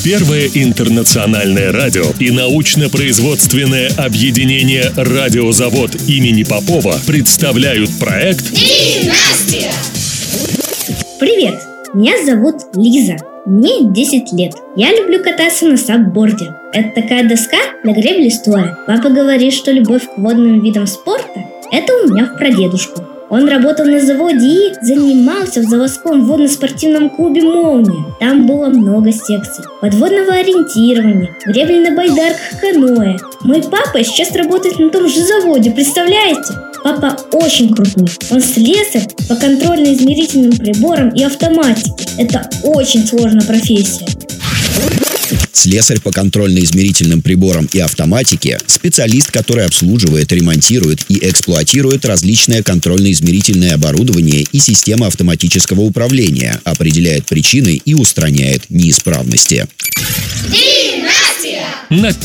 Первое интернациональное радио и научно-производственное объединение «Радиозавод» имени Попова представляют проект «Династия». Привет, меня зовут Лиза, мне 10 лет. Я люблю кататься на сабборде. Это такая доска для гребли стоя. Папа говорит, что любовь к водным видам спорта – это у меня в прадедушку. Он работал на заводе и занимался в заводском водно-спортивном клубе «Молния». Там было много секций: подводного ориентирования, гребли на байдарках, каноэ. Мой папа сейчас работает на том же заводе, представляете? Папа очень крутой. Он слесарь по контрольно-измерительным приборам и автоматике. Это очень сложная профессия. Слесарь по контрольно-измерительным приборам и автоматике – специалист, который обслуживает, ремонтирует и эксплуатирует различное контрольно-измерительное оборудование и системы автоматического управления, определяет причины и устраняет неисправности. Династия. на